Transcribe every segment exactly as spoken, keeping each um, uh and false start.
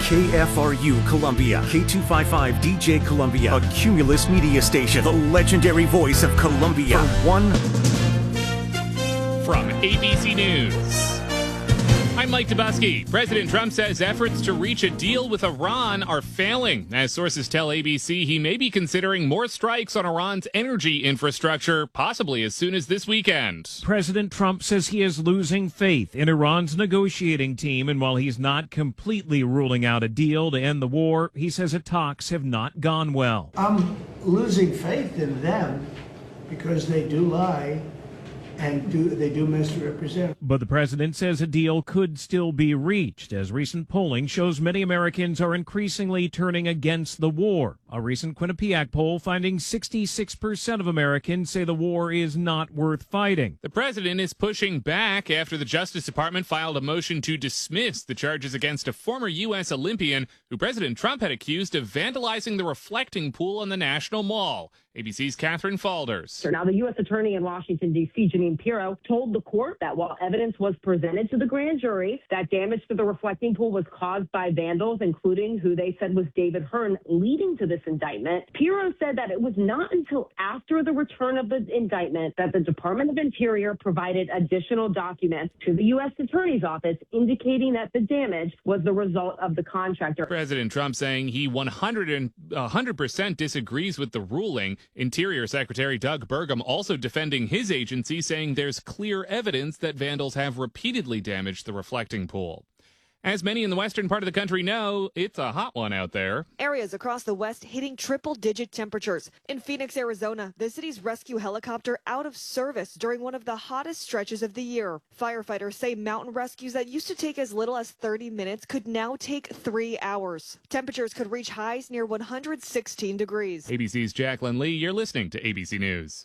K F R U Columbia, K two fifty-five D J Columbia, a Cumulus media station, the legendary voice of Columbia. For one... From A B C News, I'm Mike Dubusky. President Trump says efforts to reach a deal with Iran are failing. As sources tell A B C, he may be considering more strikes on Iran's energy infrastructure, possibly as soon as this weekend. President Trump says he is losing faith in Iran's negotiating team, and while he's not completely ruling out a deal to end the war, he says the talks have not gone well. I'm losing faith in them because they do lie. And do, they do misrepresent. But the president says a deal could still be reached, as recent polling shows many Americans are increasingly turning against the war. A recent Quinnipiac poll finding sixty-six percent of Americans say the war is not worth fighting. The president is pushing back after the Justice Department filed a motion to dismiss the charges against a former U S Olympian who President Trump had accused of vandalizing the reflecting pool on the National Mall. A B C's Catherine Falders. Now, the U S attorney in Washington, D C, Jeanine Pirro, told the court that while evidence was presented to the grand jury, that damage to the reflecting pool was caused by vandals, including who they said was David Hearn, leading to this indictment. Pirro said that it was not until after the return of the indictment that the Department of Interior provided additional documents to the U S attorney's office indicating that the damage was the result of the contractor. President Trump saying he one hundred percent disagrees with the ruling. Interior Secretary Doug Burgum also defending his agency, saying there's clear evidence that vandals have repeatedly damaged the reflecting pool. As many in the western part of the country know, it's a hot one out there. Areas across the west hitting triple-digit temperatures. In Phoenix, Arizona, the city's rescue helicopter out of service during one of the hottest stretches of the year. Firefighters say mountain rescues that used to take as little as thirty minutes could now take three hours. Temperatures could reach highs near one hundred sixteen degrees. A B C's Jacqueline Lee, you're listening to A B C News.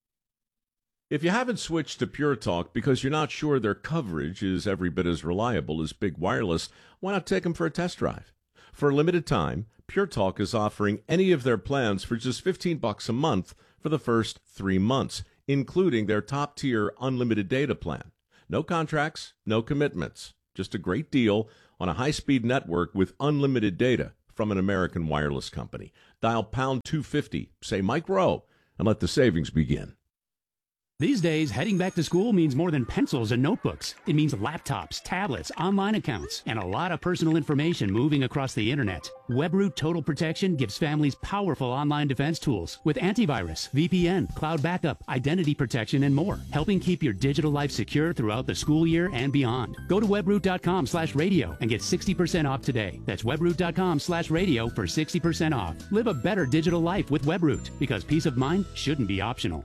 If you haven't switched to Pure Talk because you're not sure their coverage is every bit as reliable as Big Wireless, why not take them for a test drive? For a limited time, Pure Talk is offering any of their plans for just fifteen bucks a month for the first three months, including their top-tier unlimited data plan. No contracts, no commitments, just a great deal on a high-speed network with unlimited data from an American wireless company. Dial pound two fifty, say Mike Rowe, and let the savings begin. These days, heading back to school means more than pencils and notebooks. It means laptops, tablets, online accounts, and a lot of personal information moving across the internet. Webroot Total Protection gives families powerful online defense tools with antivirus, V P N, cloud backup, identity protection, and more, helping keep your digital life secure throughout the school year and beyond. Go to webroot.com slash radio and get sixty percent off today. That's webroot.com slash radio for sixty percent off. Live a better digital life with Webroot, because peace of mind shouldn't be optional.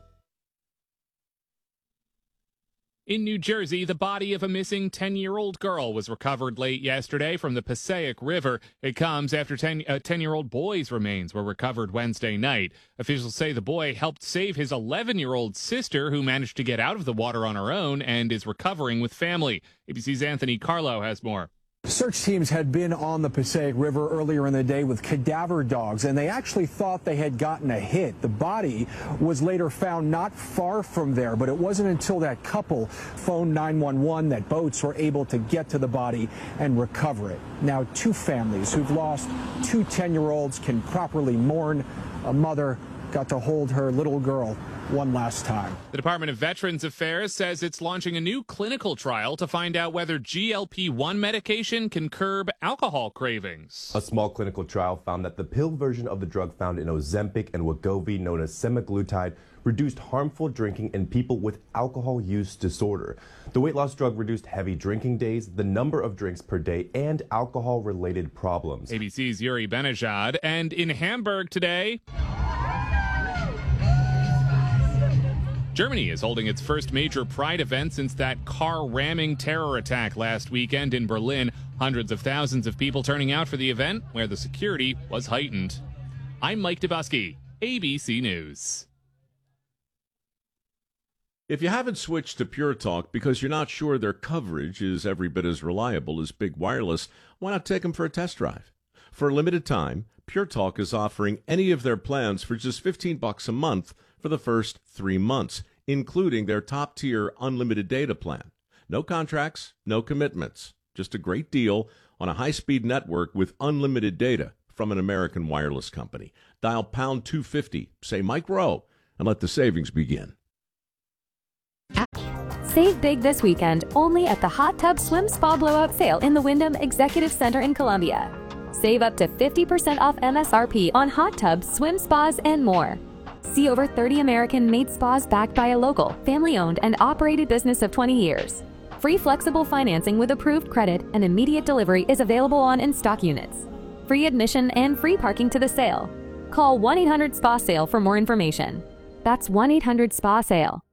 In New Jersey, the body of a missing ten-year-old girl was recovered late yesterday from the Passaic River. It comes after ten, a ten-year-old boy's remains were recovered Wednesday night. Officials say the boy helped save his eleven-year-old sister, who managed to get out of the water on her own and is recovering with family. A B C's Anthony Carlo has more. Search teams had been on the Passaic River earlier in the day with cadaver dogs, and they actually thought they had gotten a hit. The body was later found not far from there, but it wasn't until that couple phoned nine one one that boats were able to get to the body and recover it. Now, two families who've lost two ten-year-olds can properly mourn. A mother got to hold her little girl one last time. The Department of Veterans Affairs says it's launching a new clinical trial to find out whether G L P one medication can curb alcohol cravings. A small clinical trial found that the pill version of the drug found in Ozempic and Wegovy, known as semaglutide, reduced harmful drinking in people with alcohol use disorder. The weight loss drug reduced heavy drinking days, the number of drinks per day, and alcohol-related problems. A B C's Yuri Benajad. And in Hamburg today, Germany is holding its first major Pride event since that car-ramming terror attack last weekend in Berlin. Hundreds of thousands of people turning out for the event, where the security was heightened. I'm Mike Dubusky, A B C News. If you haven't switched to Pure Talk because you're not sure their coverage is every bit as reliable as Big Wireless, why not take them for a test drive? For a limited time, Pure Talk is offering any of their plans for just fifteen bucks a month for the first three months, including their top-tier unlimited data plan. No contracts, no commitments, Just a great deal on a high-speed network with unlimited data from an American wireless company. Dial pound two fifty, say Mike Rowe, and let the savings begin. Save big this weekend only at the Hot Tub Swim Spa Blowout Sale in the Wyndham Executive Center in Columbia. Save up to fifty percent off M S R P on hot tubs, swim spas, and more. See over thirty American-made spas backed by a local, family-owned, and operated business of twenty years. Free flexible financing with approved credit and immediate delivery is available on in-stock units. Free admission and free parking to the sale. Call one eight hundred S P A SALE for more information. That's one eight hundred S P A SALE.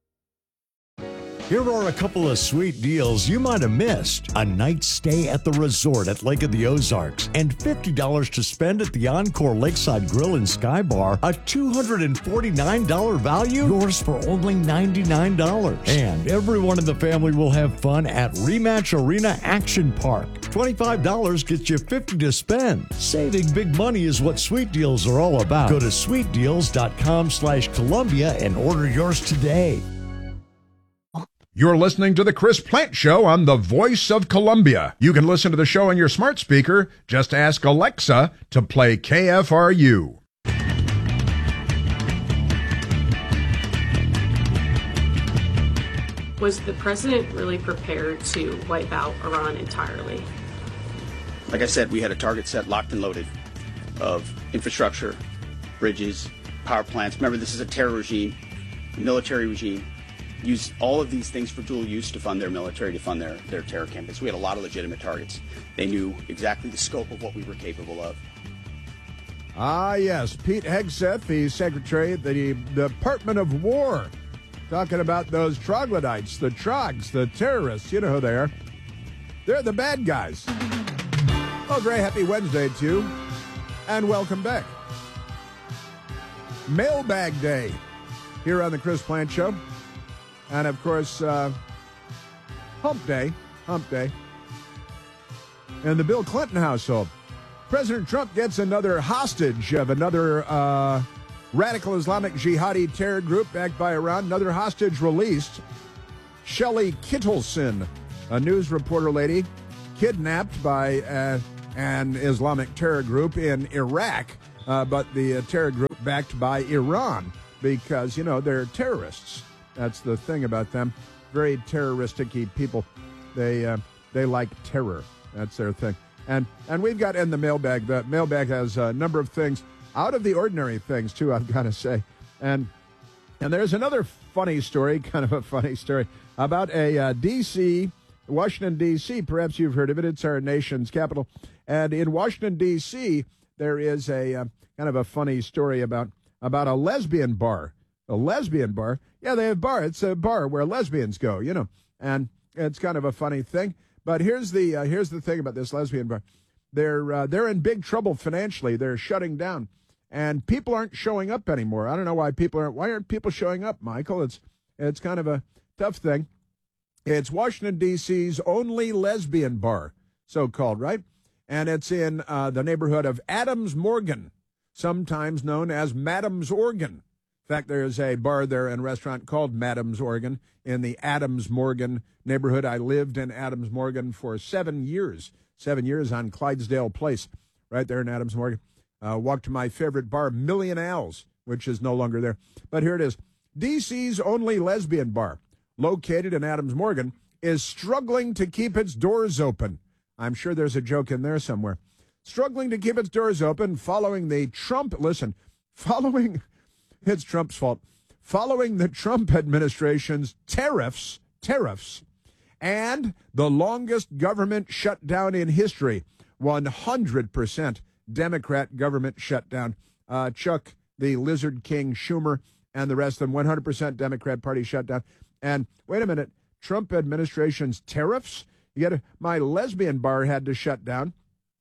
Here are a couple of sweet deals you might have missed. A night stay at the resort at Lake of the Ozarks and fifty dollars to spend at the Encore Lakeside Grill and Sky Bar. A two hundred forty-nine dollars value, yours for only ninety-nine dollars. And everyone in the family will have fun at Rematch Arena Action Park. twenty-five dollars gets you fifty dollars to spend. Saving big money is what Sweet Deals are all about. Go to sweet deals dot com slash Columbia and order yours today. You're listening to The Chris Plante Show on the Voice of Columbia. You can listen to the show on your smart speaker. Just ask Alexa to play K F R U. Was the president really prepared to wipe out Iran entirely? Like I said, we had a target set locked and loaded of infrastructure, bridges, power plants. Remember, this is a terror regime, military regime. Use all of these things for dual use to fund their military, to fund their, their terror campaigns. We had a lot of legitimate targets. They knew exactly the scope of what we were capable of. Ah, yes. Pete Hegseth, the Secretary of the Department of War, talking about those troglodytes, the trogs, the terrorists. You know who they are. They're the bad guys. Oh, great. Happy Wednesday to you, and welcome back. Mailbag Day here on the Chris Plante Show. And, of course, uh, Hump Day, Hump Day, in the Bill Clinton household. President Trump gets another hostage of another uh, radical Islamic jihadi terror group backed by Iran. Another hostage released. Shelley Kittleson, a news reporter lady, kidnapped by uh, an Islamic terror group in Iraq, uh, but the uh, terror group backed by Iran because, you know, they're terrorists. That's the thing about them. Very terroristic-y people. They uh, they like terror. That's their thing. And and we've got in the mailbag. The mailbag has a number of things, out of the ordinary things, too, I've got to say. And and there's another funny story, kind of a funny story, about a uh, D C, Washington, D C Perhaps you've heard of it. It's our nation's capital. And in Washington, D C, there is a uh, kind of a funny story about about a lesbian bar. A lesbian bar. Yeah, they have bar. It's a bar where lesbians go, you know, and it's kind of a funny thing. But here's the uh, here's the thing about this lesbian bar. They're uh, they're in big trouble financially. They're shutting down, and people aren't showing up anymore. I don't know why people aren't. Why aren't people showing up, Michael? It's it's kind of a tough thing. It's Washington, D C's only lesbian bar, so-called, right? And it's in uh, the neighborhood of Adams Morgan, sometimes known as Madam's Organ. In fact, there's a bar there and restaurant called Madam's Organ in the Adams Morgan neighborhood. I lived in Adams Morgan for seven years, seven years on Clydesdale Place, right there in Adams Morgan. Uh, walked to my favorite bar, Million Al's, which is no longer there. But here it is. D C's only lesbian bar, located in Adams Morgan, is struggling to keep its doors open. I'm sure there's a joke in there somewhere. Struggling to keep its doors open following the Trump, listen, following... It's Trump's fault. Following the Trump administration's tariffs, tariffs, and the longest government shutdown in history, one hundred percent Democrat government shutdown. Uh, Chuck, the Lizard King, Schumer, and the rest of them, one hundred percent Democrat Party shutdown. And wait a minute, Trump administration's tariffs? You get my lesbian bar had to shut down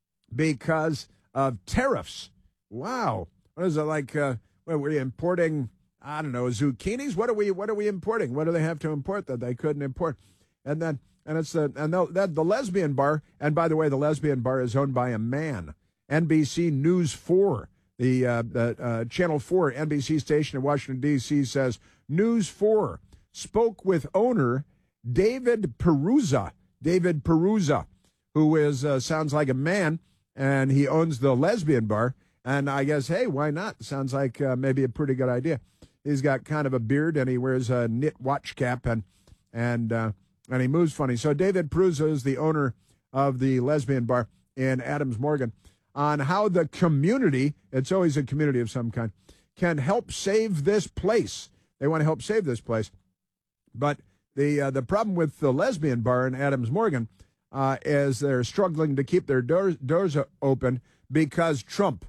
because of tariffs. Wow. What is it like? Uh, Well, we're importing, I don't know, zucchinis. What are we? What are we importing? What do they have to import that they couldn't import? And then, and it's the and the, that the lesbian bar. And by the way, the lesbian bar is owned by a man. N B C News four, the uh, the uh, Channel four N B C station in Washington D C says News four spoke with owner David Peruza. David Peruza who is uh, sounds like a man, and he owns the lesbian bar. And I guess, hey, why not? Sounds like uh, maybe a pretty good idea. He's got kind of a beard, and he wears a knit watch cap, and and uh, and he moves funny. So David Peruzza is the owner of the lesbian bar in Adams Morgan, on how the community, it's always a community of some kind, can help save this place. They want to help save this place. But the uh, the problem with the lesbian bar in Adams Morgan uh, is they're struggling to keep their doors, doors open because Trump.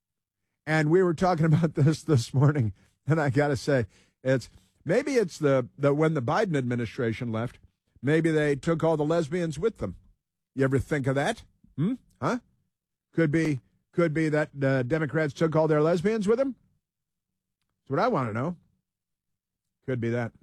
And we were talking about this this morning, and I got to say, it's maybe it's the, the when the Biden administration left, maybe they took all the lesbians with them. You ever think of that? Hmm? Huh? Could be could be that the Democrats took all their lesbians with them? That's what I want to know. Could be that.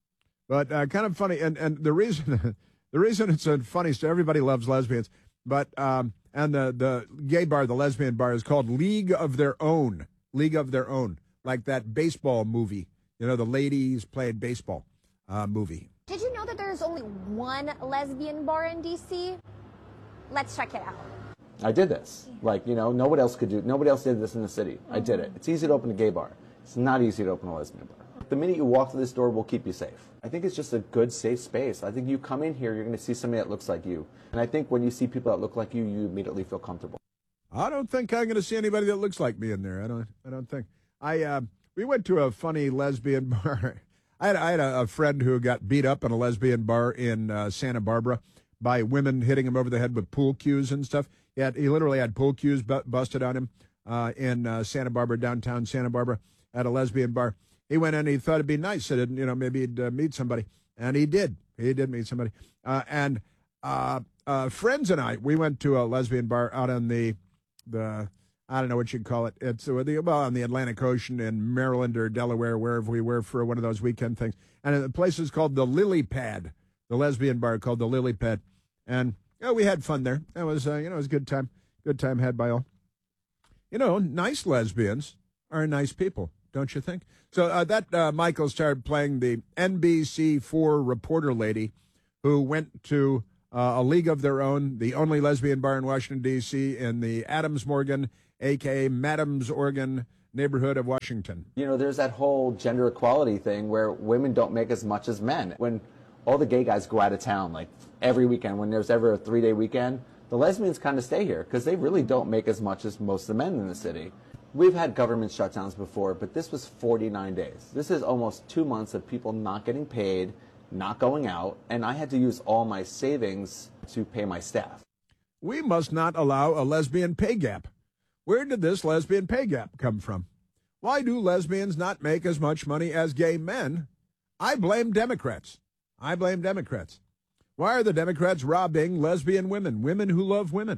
But uh, kind of funny, and, and the reason the reason it's a funny story, everybody loves lesbians, but um, and the, the gay bar, the lesbian bar, is called League of Their Own. League of Their Own, like that baseball movie. You know, the ladies playing baseball uh, movie. Did you know that there's only one lesbian bar in D C? Let's check it out. I did this. Like, you know, nobody else could do Nobody else did this in the city. I did it. It's easy to open a gay bar. It's not easy to open a lesbian bar. The minute you walk through this door, we'll keep you safe. I think it's just a good, safe space. I think you come in here, you're going to see somebody that looks like you. And I think when you see people that look like you, you immediately feel comfortable. I don't think I'm going to see anybody that looks like me in there. I don't. I don't think. I uh, we went to a funny lesbian bar. I had, I had a, a friend who got beat up in a lesbian bar in uh, Santa Barbara by women hitting him over the head with pool cues and stuff. He, had, he literally had pool cues bu- busted on him uh, in uh, Santa Barbara, downtown Santa Barbara, at a lesbian bar. He went in and he thought it'd be nice. That you know, maybe he'd uh, meet somebody. And he did. He did meet somebody. Uh, and uh, uh, friends and I, we went to a lesbian bar out on the, the I don't know what you'd call it. It's uh, the, well, on the Atlantic Ocean in Maryland or Delaware, wherever we were for one of those weekend things. And the place is called the Lily Pad, the lesbian bar called the Lily Pad. And oh, we had fun there. That was, uh, you know, it was a good time. Good time had by all. You know, nice lesbians are nice people, don't you think? So uh, that uh, Michael started playing the N B C four reporter lady who went to uh, a League of Their Own, the only lesbian bar in Washington, D C, in the Adams Morgan, a k a. Madams Oregon neighborhood of Washington. You know, there's that whole gender equality thing where women don't make as much as men. When all the gay guys go out of town, like every weekend, when there's ever a three-day weekend, the lesbians kind of stay here because they really don't make as much as most of the men in the city. We've had government shutdowns before, but this was forty-nine days. This is almost two months of people not getting paid, not going out, and I had to use all my savings to pay my staff. We must not allow a lesbian pay gap. Where did this lesbian pay gap come from? Why do lesbians not make as much money as gay men? I blame Democrats. I blame Democrats. Why are the Democrats robbing lesbian women, women who love women?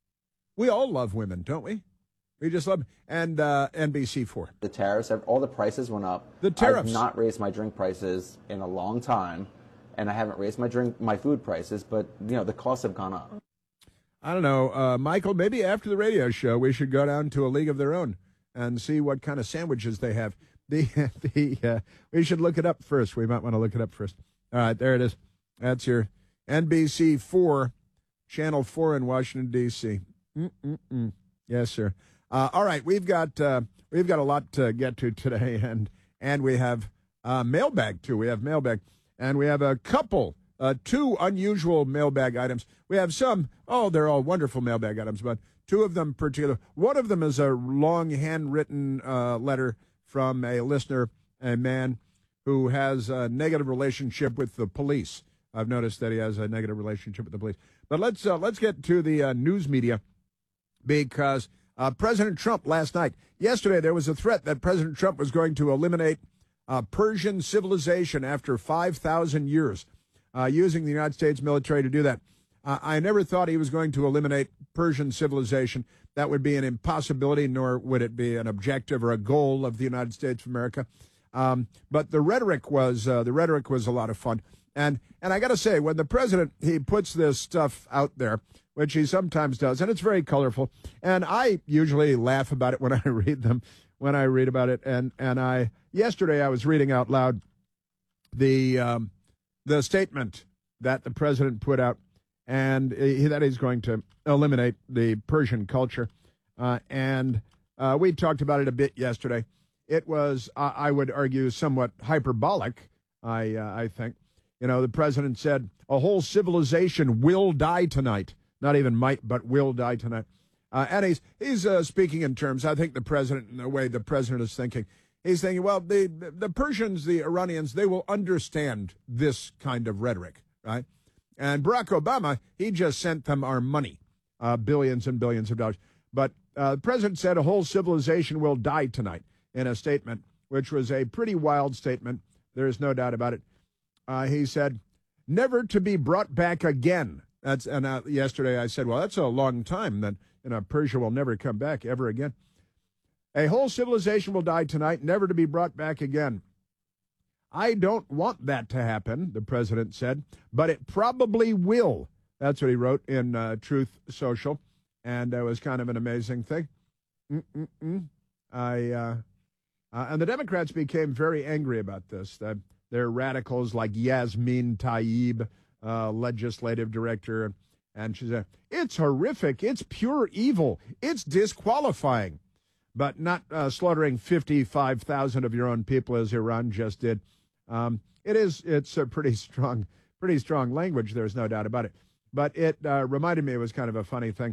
We all love women, don't we? We just love, and uh, N B C four. The tariffs, all the prices went up. The tariffs. I've not raised my drink prices in a long time, and I haven't raised my drink, my food prices, but, you know, the costs have gone up. I don't know, uh, Michael, maybe after the radio show, we should go down to a League of Their Own and see what kind of sandwiches they have. The, the uh, we should look it up first. We might want to look it up first. All right, there it is. That's your N B C four, Channel four in Washington, D C. Mm-mm-mm. Yes, sir. Uh, all right, we've got uh, we've got a lot to get to today, and and we have uh, mailbag too. We have mailbag, and we have a couple, uh, two unusual mailbag items. We have some. Oh, they're all wonderful mailbag items, but two of them particular. One of them is a long handwritten uh, letter from a listener, a man who has a negative relationship with the police. I've noticed that he has a negative relationship with the police. But let's uh, let's get to the uh, news media, because uh, President Trump last night, yesterday, there was a threat that President Trump was going to eliminate uh, Persian civilization after five thousand years, uh, using the United States military to do that. Uh, I never thought he was going to eliminate Persian civilization. That would be an impossibility, nor would it be an objective or a goal of the United States of America. Um, but the rhetoric was uh, the rhetoric was a lot of fun. And and I got to say, when the president, he puts this stuff out there, which he sometimes does, and it's very colorful, and I usually laugh about it when I read them, when I read about it. And and I yesterday I was reading out loud the um, the statement that the president put out, and he, that he's going to eliminate the Persian culture. Uh, and uh, we talked about it a bit yesterday. It was, uh, I would argue, somewhat hyperbolic, I, uh, I think. You know, the president said, a whole civilization will die tonight. Not even might, but will die tonight. Uh, and he's, he's uh, speaking in terms, I think the president, in the way the president is thinking, he's thinking, well, the, the Persians, the Iranians, they will understand this kind of rhetoric, right? And Barack Obama, he just sent them our money, uh, billions and billions of dollars. But uh, the president said a whole civilization will die tonight in a statement, which was a pretty wild statement. There is no doubt about it. Uh, he said, never to be brought back again. That's and uh, yesterday I said, well, that's a long time. That you know, Persia will never come back ever again. A whole civilization will die tonight, never to be brought back again. I don't want that to happen, the president said, but it probably will. That's what he wrote in uh, Truth Social, and it was kind of an amazing thing. Mm-mm-mm. I uh, uh, and the Democrats became very angry about this. Uh, they're radicals like Yasmin Tayyib, uh, legislative director, and she said, it's horrific, it's pure evil, it's disqualifying. But not uh, slaughtering fifty-five thousand of your own people as Iran just did. Um, it is, it's a pretty strong, pretty strong language, there's no doubt about it. But it uh, reminded me, it was kind of a funny thing,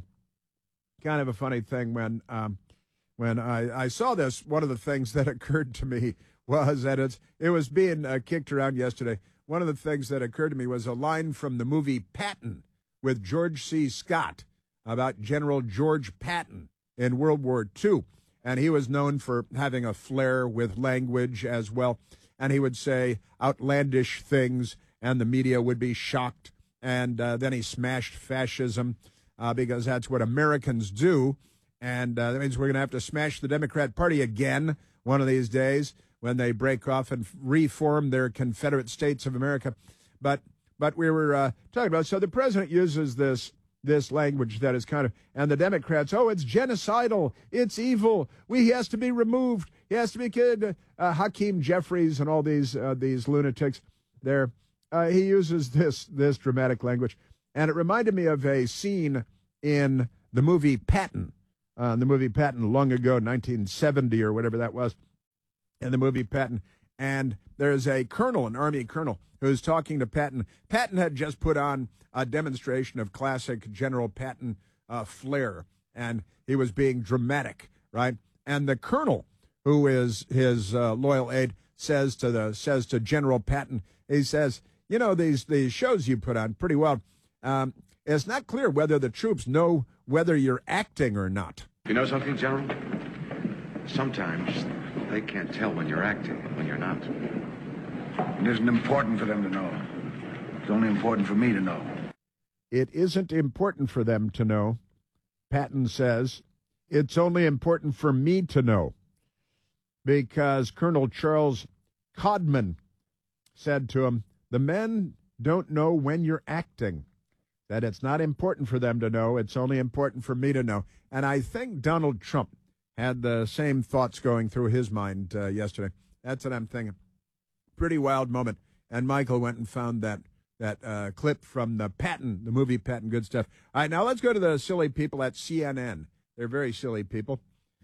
kind of a funny thing when um, when I, I saw this. One of the things that occurred to me was that it's, it was being uh, kicked around yesterday. One of the things that occurred to me was a line from the movie Patton with George C. Scott about General George Patton in World War Two. And he was known for having a flair with language as well. And he would say outlandish things, and the media would be shocked. And uh, then he smashed fascism uh, because that's what Americans do. And uh, that means we're going to have to smash the Democrat Party again one of these days when they break off and reform their Confederate States of America. But but we were uh, talking about, so the president uses this this language that is kind of, and the Democrats, oh, it's genocidal, it's evil, we, he has to be removed, he has to be killed. Uh, Hakeem Jeffries and all these uh, these lunatics there, uh, he uses this this dramatic language. And it reminded me of a scene in the movie Patton, uh, the movie Patton long ago, nineteen seventy or whatever that was, in the movie Patton. And there's a colonel, an Army colonel, who's talking to Patton. Patton had just put on a demonstration of classic General Patton uh, flair, and he was being dramatic, right? And the colonel, who is his uh, loyal aide, says to the says to General Patton, he says, you know, these these shows you put on, pretty well, um, it's not clear whether the troops know whether you're acting or not. You know something, General? Sometimes they can't tell when you're acting and when you're not. It isn't important for them to know. It's only important for me to know. It isn't important for them to know, Patton says. It's only important for me to know. Because Colonel Charles Codman said to him, the men don't know when you're acting. That it's not important for them to know. It's only important for me to know. And I think Donald Trump had the same thoughts going through his mind uh, yesterday. That's what I'm thinking. Pretty wild moment. And Michael went and found that that uh, clip from the Patton, the movie Patton, good stuff. All right, now let's go to the silly people at C N N. They're very silly people.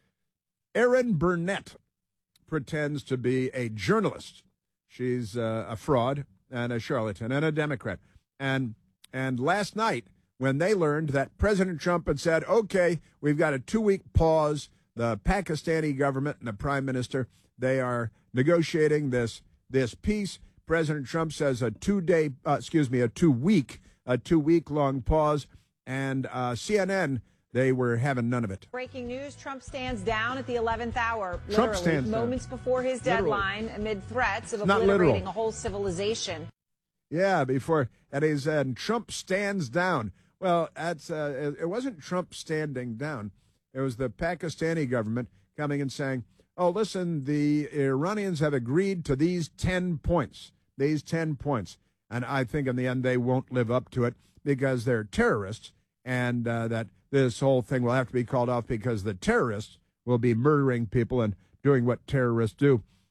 Erin Burnett pretends to be a journalist. She's uh, a fraud and a charlatan and a Democrat. And and last night, when they learned that President Trump had said, okay, we've got a two-week pause, the Pakistani government and the prime minister, they are negotiating this this peace. President Trump says a two-day, uh, excuse me, a two-week, a two-week-long pause, and uh, C N N, they were having none of it. Breaking news, Trump stands down at the eleventh hour, Trump literally stands moments down. before his deadline, literally. Amid threats of Not obliterating literal. a whole civilization. Yeah, before, and he said, Trump stands down. Well, that's uh, it wasn't Trump standing down. It was the Pakistani government coming and saying, oh, listen, the Iranians have agreed to these ten points. These ten points. And I think in the end they won't live up to it because they're terrorists, and uh, that this whole thing will have to be called off because the terrorists will be murdering people and doing what terrorists do.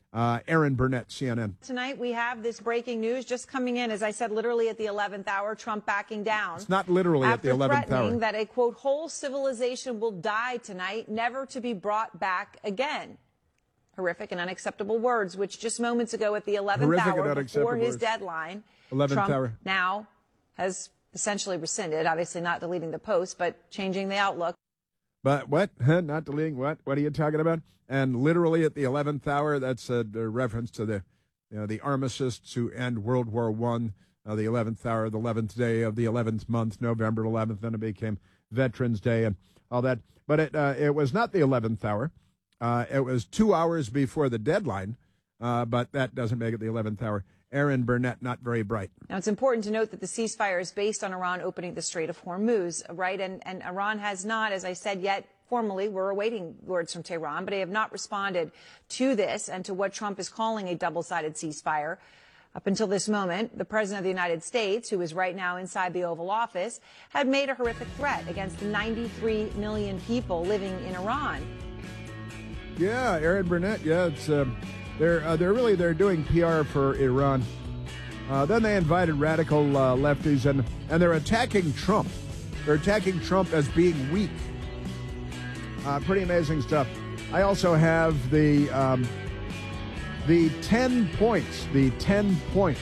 Uh, Aaron Burnett, C N N. Tonight we have this breaking news just coming in, as I said, literally at the eleventh hour, Trump backing down. It's not literally at the eleventh after threatening hour. that a, quote, whole civilization will die tonight, never to be brought back again. Horrific and unacceptable words, which just moments ago at the eleventh Horrific hour, and before his words. deadline, eleventh Trump hour. now has essentially rescinded, obviously not deleting the post, but changing the outlook. But what? Not deleting what? What are you talking about? And literally at the eleventh hour, that's a, a reference to the, you know, the armistice to end World War One. Uh, the eleventh hour, the eleventh day of the eleventh month, November eleventh, then it became Veterans Day and all that. But it uh, it was not the eleventh hour. Uh, it was two hours before the deadline, uh, but that doesn't make it the eleventh hour. Aaron Burnett, not very bright. Now, it's important to note that the ceasefire is based on Iran opening the Strait of Hormuz, right? And, and Iran has not, as I said, yet formally, we're awaiting words from Tehran, but they have not responded to this and to what Trump is calling a double-sided ceasefire. Up until this moment, the President of the United States, who is right now inside the Oval Office, had made a horrific threat against the ninety-three million people living in Iran. Yeah, Aaron Burnett, yeah, it's... Uh... They're uh, they're really they're doing P R for Iran. Uh, then they invited radical uh, lefties and and they're attacking Trump. They're attacking Trump as being weak. Uh, pretty amazing stuff. I also have the um, the ten points, the ten points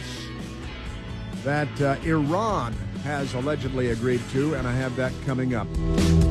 that uh, Iran has allegedly agreed to, and I have that coming up.